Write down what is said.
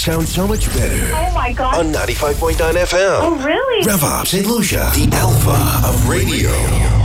sounds so much better. Oh my God. On 95.9 FM. Oh, really? Rev Up St. Lucia, the alpha of radio.